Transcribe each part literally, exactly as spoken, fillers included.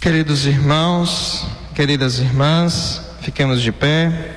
Queridos irmãos, queridas irmãs, fiquemos de pé.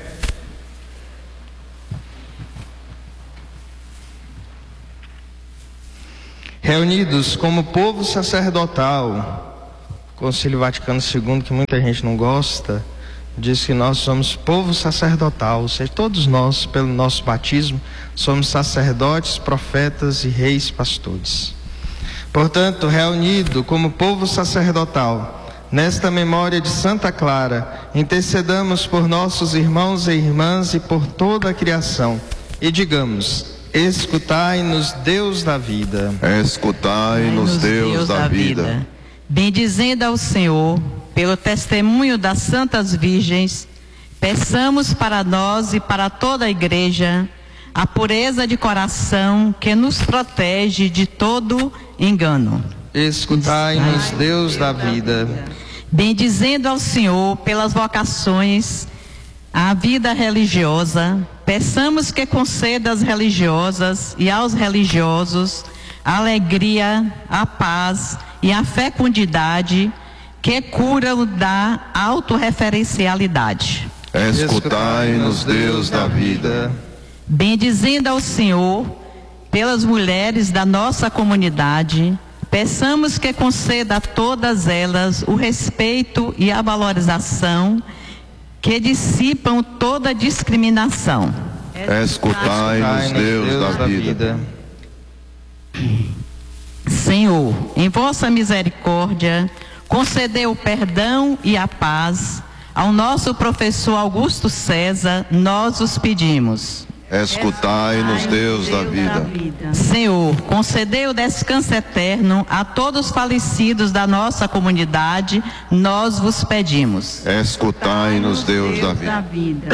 Reunidos como povo sacerdotal, o Concílio Vaticano segundo, que muita gente não gosta, diz que nós somos povo sacerdotal, ou seja, todos nós, pelo nosso batismo, somos sacerdotes, profetas e reis pastores. Portanto, reunido como povo sacerdotal, nesta memória de Santa Clara, intercedamos por nossos irmãos e irmãs e por toda a criação, e digamos: escutai-nos, Deus da vida. Escutai-nos, Deus, Deus da, da vida. vida. Bendizendo ao Senhor, pelo testemunho das Santas Virgens, peçamos para nós e para toda a Igreja a pureza de coração que nos protege de todo engano. Escutai-nos, Deus da vida. Bendizendo ao Senhor pelas vocações à vida religiosa, peçamos que conceda às religiosas e aos religiosos a alegria, a paz e a fecundidade que curam da autorreferencialidade. Escutai-nos, Deus da vida. Bendizendo ao Senhor pelas mulheres da nossa comunidade, peçamos que conceda a todas elas o respeito e a valorização que dissipam toda discriminação. Escutai-nos, Deus, Deus da, da vida. vida. Senhor, em vossa misericórdia, concedeu o perdão e a paz ao nosso professor Augusto César, nós os pedimos. Escutai-nos, Deus da vida. Senhor, concedeu o descanso eterno a todos os falecidos da nossa comunidade, nós vos pedimos. Escutai-nos, Deus da vida.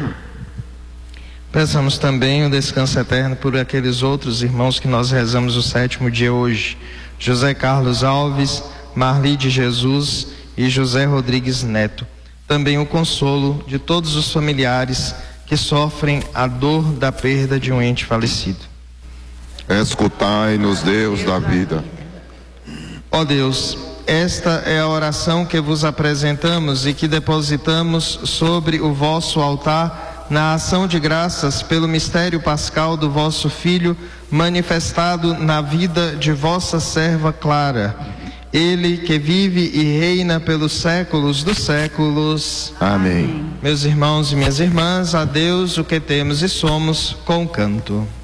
Peçamos também o descanso eterno por aqueles outros irmãos que nós rezamos o sétimo dia hoje: José Carlos Alves, Marli de Jesus e José Rodrigues Neto. Também o consolo de todos os familiares que sofrem a dor da perda de um ente falecido. Escutai-nos, Deus da vida. Ó Deus, esta é a oração que vos apresentamos e que depositamos sobre o vosso altar na ação de graças pelo mistério pascal do vosso Filho, manifestado na vida de vossa serva Clara. Ele que vive e reina pelos séculos dos séculos. Amém. Meus irmãos e minhas irmãs, a Deus o que temos e somos com canto.